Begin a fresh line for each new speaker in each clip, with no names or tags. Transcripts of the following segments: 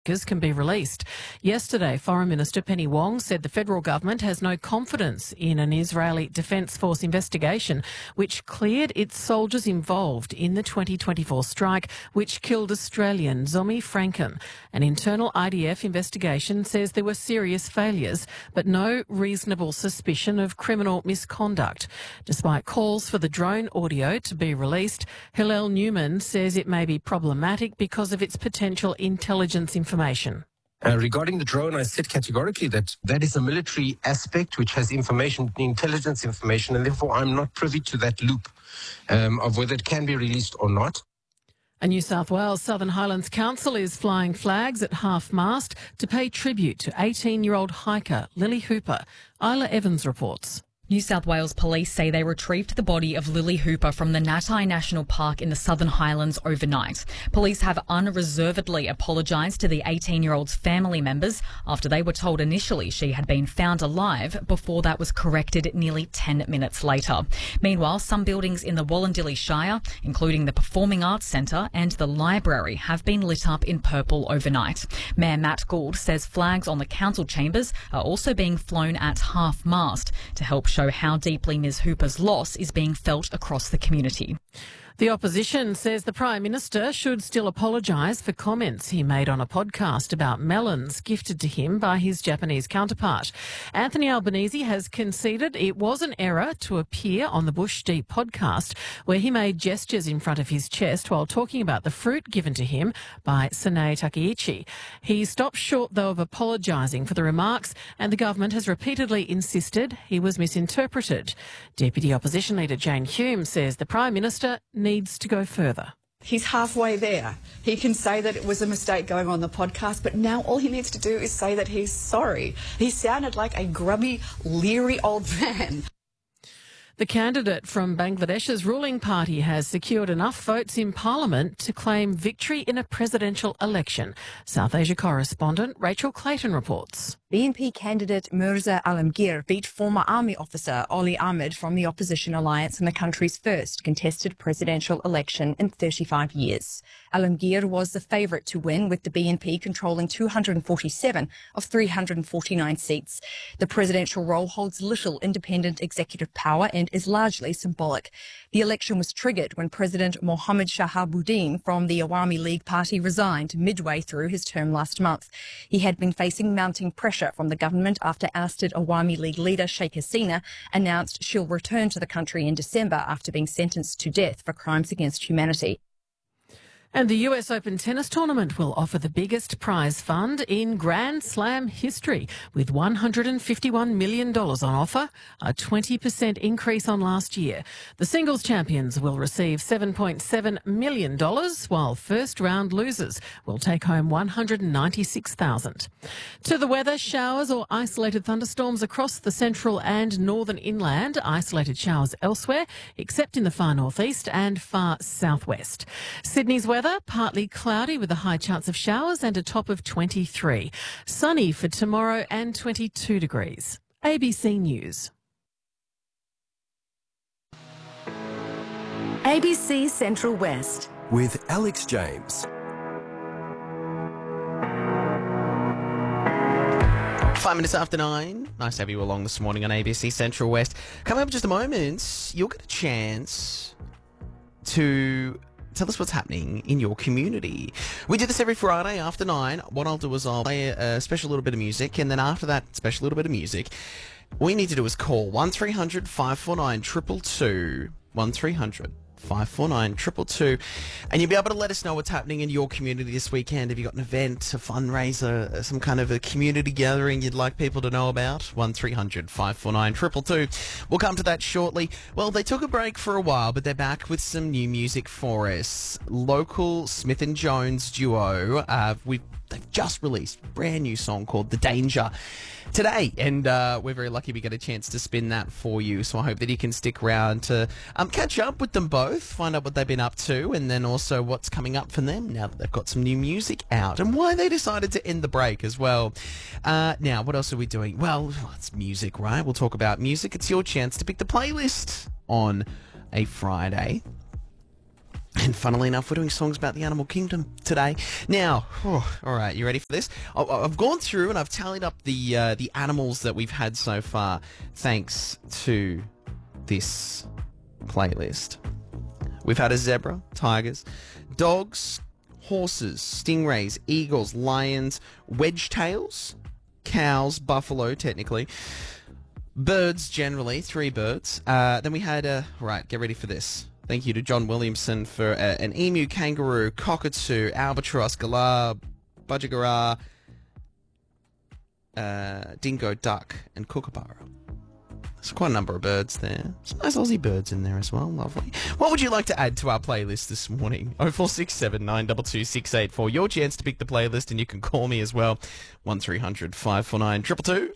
can be released. Yesterday, Foreign Minister Penny Wong said the federal government has no confidence in an Israeli Defence Force investigation which cleared its soldiers involved in the 2024 strike which killed Australian Zomi Franken. An internal IDF investigation says there were serious failures but no reasonable suspicion of criminal misconduct. Despite calls for the drone audio to be released, Hillel Newman says it may be problematic because of its potential intelligence information.
Regarding the drone, I said categorically that is a military aspect which has information, intelligence information, and therefore I'm not privy to that loop of whether it can be released or not.
A New South Wales Southern Highlands Council is flying flags at half-mast to pay tribute to 18-year-old hiker Lily Hooper. Isla Evans reports.
New South Wales Police say they retrieved the body of Lily Hooper from the Natai National Park in the Southern Highlands overnight. Police have unreservedly apologised to the 18-year-old's family members after they were told initially she had been found alive before that was corrected nearly 10 minutes later. Meanwhile, some buildings in the Wollondilly Shire, including the Performing Arts Centre and the library, have been lit up in purple overnight. Mayor Matt Gould says flags on the council chambers are also being flown at half-mast to help show how deeply Ms Hooper's loss is being felt across the community.
The opposition says the Prime Minister should still apologise for comments he made on a podcast about melons gifted to him by his Japanese counterpart. Anthony Albanese has conceded it was an error to appear on the Bush Deep podcast where he made gestures in front of his chest while talking about the fruit given to him by Sanae Takeichi. He stopped short, though, of apologising for the remarks, and the government has repeatedly insisted he was misinterpreted. Deputy Opposition Leader Jane Hume says the Prime Minister needs to go further.
He's halfway there. He can say that it was a mistake going on the podcast, but now all he needs to do is say that he's sorry. He sounded like a grubby, leery old man.
The candidate from Bangladesh's ruling party has secured enough votes in Parliament to claim victory in a presidential election. South Asia correspondent Rachel Clayton reports.
BNP candidate Mirza Alamgir beat former army officer Oli Ahmed from the opposition alliance in the country's first contested presidential election in 35 years. Alamgir was the favourite to win, with the BNP controlling 247 of 349 seats. The presidential role holds little independent executive power and is largely symbolic. The election was triggered when President Mohammad Shahabuddin from the Awami League party resigned midway through his term last month. He had been facing mounting pressure from the government after ousted Awami League leader Sheikh Hasina announced she'll return to the country in December after being sentenced to death for crimes against humanity.
And the US Open tennis tournament will offer the biggest prize fund in Grand Slam history, with $151 million on offer, a 20% increase on last year. The singles champions will receive $7.7 million, while first-round losers will take home $196,000. To the weather, showers or isolated thunderstorms across the central and northern inland, isolated showers elsewhere, except in the far northeast and far southwest. Sydney's weather, partly cloudy with a high chance of showers and a top of 23. Sunny for tomorrow and 22 degrees. ABC News.
ABC Central West.
With Alex James.
5 minutes after 9. Nice to have you along this morning on ABC Central West. Coming up in just a moment, you'll get a chance to tell us what's happening in your community. We do this every Friday after 9. What I'll do is I'll play a special little bit of music, and then after that special little bit of music, all you need to do is call 1300 549 222, 1300 549 222, and you'll be able to let us know what's happening in your community this weekend. Have you got an event, a fundraiser, some kind of a community gathering you'd like people to know about? 1300 549 222. We'll come to that shortly. Well, they took a break for a while, but they're back with some new music for us. Local Smith & Jones duo, they've just released a brand new song called The Danger today, and we're very lucky we get a chance to spin that for you, so I hope that you can stick around to catch up with them both, find out what they've been up to, and then also what's coming up for them now that they've got some new music out, and why they decided to end the break as well. Now, what else are we doing? Well, it's music, right? We'll talk about music. It's your chance to pick the playlist on a Friday. And funnily enough, we're doing songs about the animal kingdom today. Now, all right, you ready for this? I've gone through and I've tallied up the animals that we've had so far, thanks to this playlist. We've had a zebra, tigers, dogs, horses, stingrays, eagles, lions, wedge-tails, cows, buffalo, technically, birds generally, 3 birds. Then we had right, get ready for this. Thank you to John Williamson for an emu, kangaroo, cockatoo, albatross, galah, budgerigara, dingo, duck, and kookaburra. There's quite a number of birds there. Some nice Aussie birds in there as well. Lovely. What would you like to add to our playlist this morning? 0467 922 684. Your chance to pick the playlist, and you can call me as well. 1300 549 222.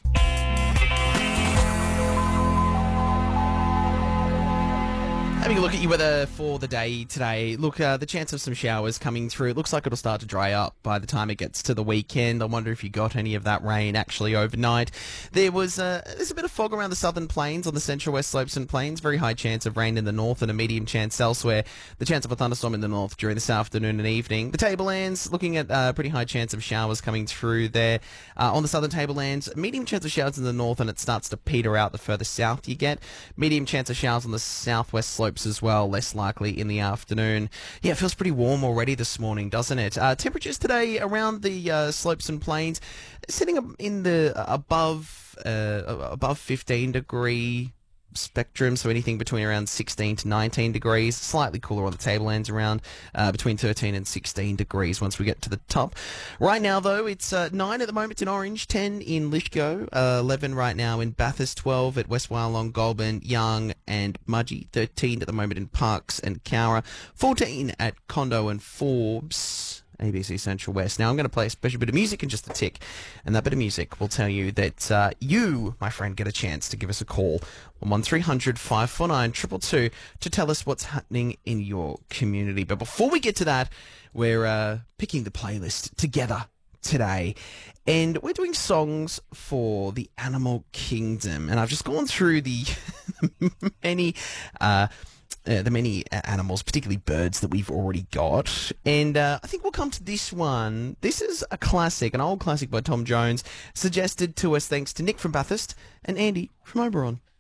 Having a look at your weather for the day today. Look, the chance of some showers coming through. It looks like it'll start to dry up by the time it gets to the weekend. I wonder if you got any of that rain actually overnight. There's a bit of fog around the southern plains on the central west slopes and plains. Very high chance of rain in the north and a medium chance elsewhere. The chance of a thunderstorm in the north during this afternoon and evening. The tablelands, looking at a pretty high chance of showers coming through there. On the southern tablelands, medium chance of showers in the north, and it starts to peter out the further south you get. Medium chance of showers on the southwest slopes as well, less likely in the afternoon. Yeah, it feels pretty warm already this morning, doesn't it? Temperatures today around the slopes and plains, sitting in the above 15 degree spectrum, so anything between around 16 to 19 degrees, slightly cooler on the tablelands around between 13 and 16 degrees once we get to the top. Right now, though, it's 9 at the moment in Orange, 10 in Lithgow, 11 right now in Bathurst, 12 at West Wyalong, Goulburn, Young and Mudgee, 13 at the moment in Parkes and Cowra, 14 at Condo and Forbes, ABC Central West. Now I'm going to play a special bit of music in just a tick, and that bit of music will tell you that you, my friend, get a chance to give us a call on 1300 549 222 to tell us what's happening in your community. But before we get to that, we're picking the playlist together today, and we're doing songs for the animal kingdom. And I've just gone through the many animals, particularly birds, that we've already got. And I think we'll come to this one. This is a classic, an old classic by Tom Jones, suggested to us thanks to Nick from Bathurst and Andy from Oberon.